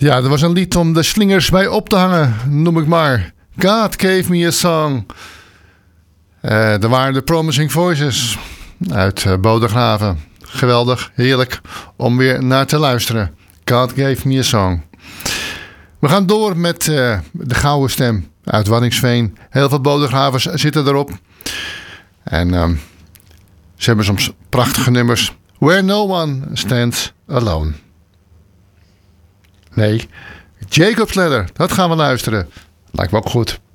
Ja, er was een lied om de slingers bij op te hangen, noem ik maar. God Gave Me A Song. Er waren de Promising Voices uit Bodegraven. Geweldig, heerlijk om weer naar te luisteren. God Gave Me A Song. We gaan door met de gouden stem uit Waddinxveen. Heel veel Bodegravers zitten erop. En ze hebben soms prachtige nummers. Where No One Stands Alone. Nee, Jacob's Ladder, dat gaan we luisteren. Lijkt me ook goed.